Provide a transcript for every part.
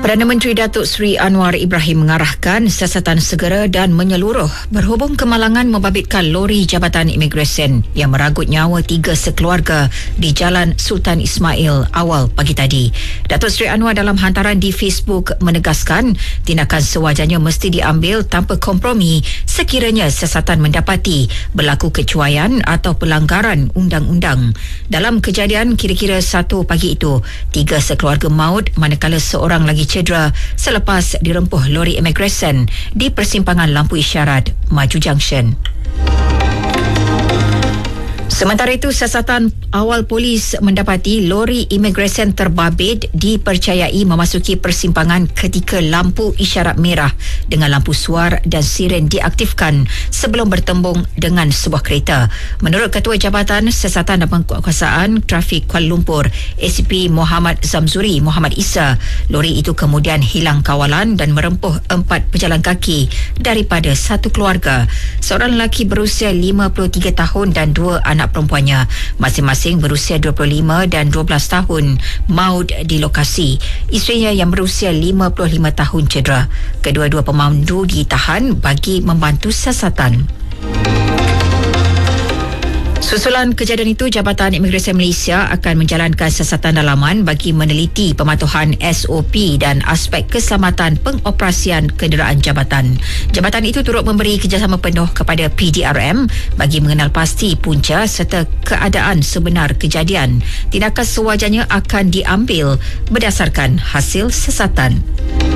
Perdana Menteri Datuk Seri Anwar Ibrahim mengarahkan siasatan segera dan menyeluruh berhubung kemalangan membabitkan lori Jabatan Imigresen yang meragut nyawa 3 sekeluarga di Jalan Sultan Ismail awal pagi tadi. Datuk Seri Anwar dalam hantaran di Facebook menegaskan tindakan sewajarnya mesti diambil tanpa kompromi sekiranya siasatan mendapati berlaku kecuaian atau pelanggaran undang-undang. Dalam kejadian kira-kira 1 pagi itu, 3 sekeluarga maut manakala seorang lagi cedera selepas dirempuh lori Imigresen di persimpangan lampu isyarat Maju Junction. Sementara itu, siasatan awal polis mendapati lori Imigresen terbabit dipercayai memasuki persimpangan ketika lampu isyarat merah dengan lampu suar dan siren diaktifkan sebelum bertembung dengan sebuah kereta. Menurut Ketua Jabatan Siasatan dan Penguasaan Trafik Kuala Lumpur, ACP Muhammad Zamzuri Muhammad Isa, lori itu kemudian hilang kawalan dan merempuh 4 pejalan kaki daripada satu keluarga. Seorang lelaki berusia 53 tahun dan 2 anak perempuannya, masing-masing berusia 25 dan 12 tahun, maut di lokasi. Isterinya yang berusia 55 tahun cedera. Kedua-dua pemandu ditahan bagi membantu siasatan. Susulan kejadian itu, Jabatan Imigresen Malaysia akan menjalankan siasatan dalaman bagi meneliti pematuhan SOP dan aspek keselamatan pengoperasian kenderaan jabatan. Jabatan itu turut memberi kerjasama penuh kepada PDRM bagi mengenal pasti punca serta keadaan sebenar kejadian. Tindakan sewajarnya akan diambil berdasarkan hasil siasatan.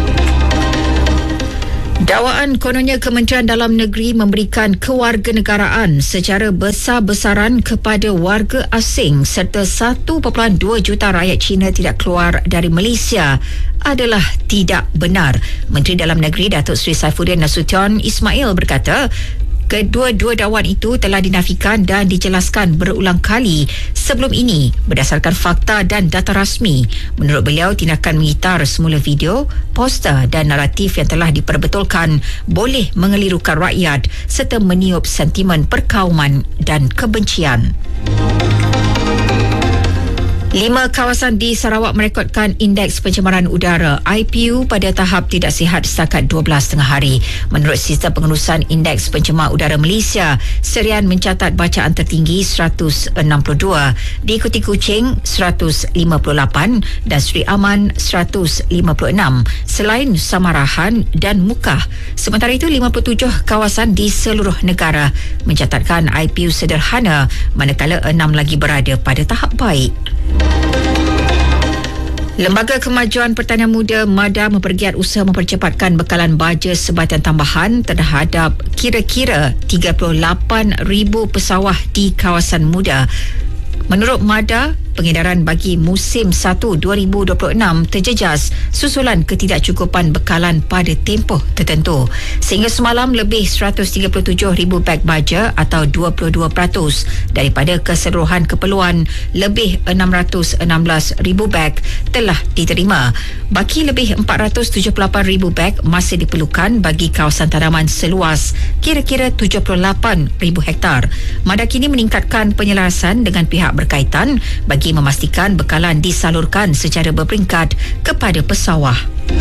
Dakwaan kononnya Kementerian Dalam Negeri memberikan kewarganegaraan secara besar-besaran kepada warga asing serta 1.2 juta rakyat Cina tidak keluar dari Malaysia adalah tidak benar. Menteri Dalam Negeri Datuk Seri Saifuddin Nasution Ismail berkata, kedua-dua dakwaan itu telah dinafikan dan dijelaskan berulang kali sebelum ini berdasarkan fakta dan data rasmi. Menurut beliau, tindakan mengitar semula video, poster dan naratif yang telah diperbetulkan boleh mengelirukan rakyat serta meniup sentimen perkauman dan kebencian. 5 kawasan di Sarawak merekodkan indeks pencemaran udara IPU pada tahap tidak sihat setakat 12 tengah hari. Menurut Sistem Pengurusan Indeks Pencemar Udara Malaysia, Serian mencatat bacaan tertinggi 162, diikuti Kuching 158 dan Seri Aman 156, selain Samarahan dan Mukah. Sementara itu, 57 kawasan di seluruh negara mencatatkan IPU sederhana, manakala 6 lagi berada pada tahap baik. Lembaga Kemajuan Pertanian Muda MADA mempergiat usaha mempercepatkan bekalan baja sebatian tambahan terhadap kira-kira 38,000 pesawah di kawasan muda. Menurut MADA, pengedaran bagi musim 1 2026 terjejas susulan ketidakcukupan bekalan pada tempoh tertentu. Sehingga semalam lebih 137,000 beg baja atau 22% daripada keseluruhan keperluan lebih 616,000 beg telah diterima. Baki lebih 478,000 beg masih diperlukan bagi kawasan tanaman seluas kira-kira 78,000 hektar. MADA kini meningkatkan penyelarasan dengan pihak berkaitan bagi memastikan bekalan disalurkan secara berperingkat kepada pesawah.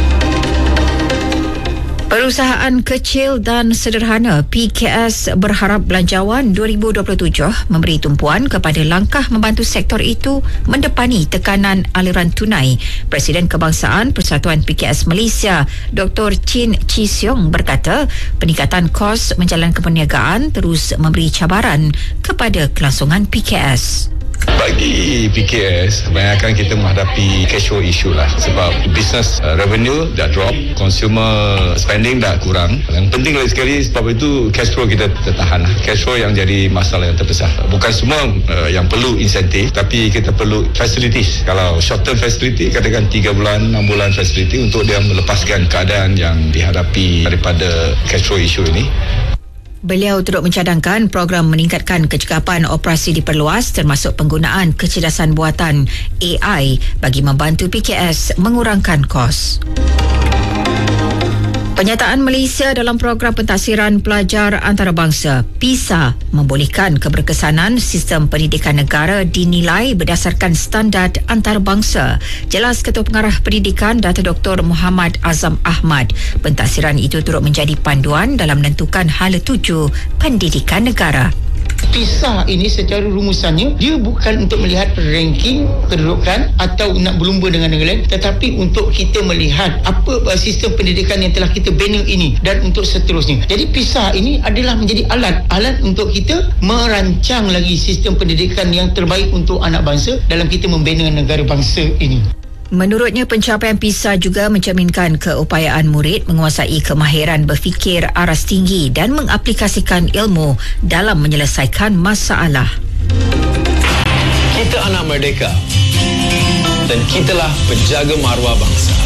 Perusahaan kecil dan sederhana PKS berharap Belanjawan 2027 memberi tumpuan kepada langkah membantu sektor itu mendepani tekanan aliran tunai. Presiden Kebangsaan Persatuan PKS Malaysia Dr. Chin Chi Siong berkata, peningkatan kos menjalankan perniagaan terus memberi cabaran kepada kelangsungan PKS. Bagi PKS, kebanyakan kita menghadapi cash flow issue lah, sebab business revenue dah drop, consumer spending dah kurang. Yang penting lagi sekali, sebab itu cash flow kita tertahan lah. Cash flow yang jadi masalah yang terbesar. Bukan semua yang perlu insentif, tapi kita perlu facilities. Kalau short term facility, katakan 3 bulan, 6 bulan facility untuk dia melepaskan keadaan yang dihadapi daripada cash flow issue ini. Beliau turut mencadangkan program meningkatkan kecekapan operasi diperluas termasuk penggunaan kecerdasan buatan AI bagi membantu PKS mengurangkan kos. Penyertaan Malaysia dalam program pentaksiran pelajar antarabangsa PISA membolehkan keberkesanan sistem pendidikan negara dinilai berdasarkan standard antarabangsa. Jelas Ketua Pengarah Pendidikan Dato' Dr. Muhammad Azam Ahmad. Pentaksiran itu turut menjadi panduan dalam menentukan hala tuju pendidikan negara. PISA ini secara rumusannya dia bukan untuk melihat ranking kedudukan atau nak berlumba dengan negara lain, tetapi untuk kita melihat apa sistem pendidikan yang telah kita bina ini dan untuk seterusnya. Jadi PISA ini adalah menjadi alat untuk kita merancang lagi sistem pendidikan yang terbaik untuk anak bangsa dalam kita membina negara bangsa ini. Menurutnya, pencapaian PISA juga mencerminkan keupayaan murid menguasai kemahiran berfikir aras tinggi dan mengaplikasikan ilmu dalam menyelesaikan masalah. Kita anak merdeka dan kitalah penjaga maruah bangsa.